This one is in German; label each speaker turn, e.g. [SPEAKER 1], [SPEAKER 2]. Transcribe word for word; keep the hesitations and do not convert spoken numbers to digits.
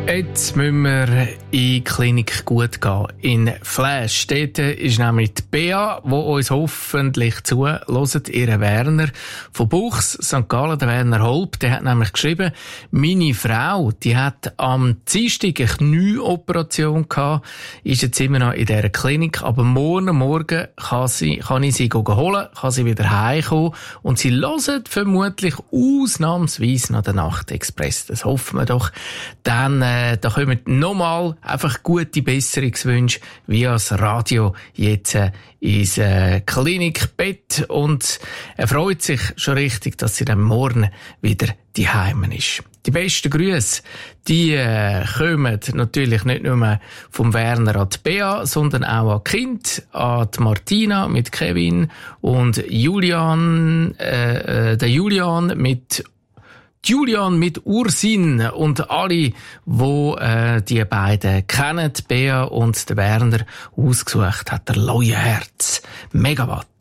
[SPEAKER 1] Jetzt müssen wir in die Klinik gut gehen. In Flash. Dort ist nämlich die Bea, die uns hoffentlich zuhört, ihre Werner von Buchs, Sankt Gallen, der Werner Holb. Der hat nämlich geschrieben, meine Frau, die hat am Dienstag eine Knieoperation gehabt, ist jetzt immer noch in dieser Klinik, aber morgen Morgen kann, sie, kann ich sie holen, kann sie wieder heimkommen und sie hören vermutlich ausnahmsweise noch den Nachtexpress. Das hoffen wir doch. Dann äh, da kommen nochmal einfach gute Besserungswünsche via das Radio jetzt äh, ins äh, Klinikbett und er freut sich schon richtig, dass sie dann morgen wieder daheim ist. Die besten Grüße, die äh, kommen natürlich nicht nur vom Werner an die Bea, sondern auch an die Kind, an die Martina mit Kevin und Julian, äh, äh, der Julian mit Julian mit Ursin und alle, die äh, die beiden kennen, die Bea und der Werner, ausgesucht hat, der Leuenherz. Megawatt.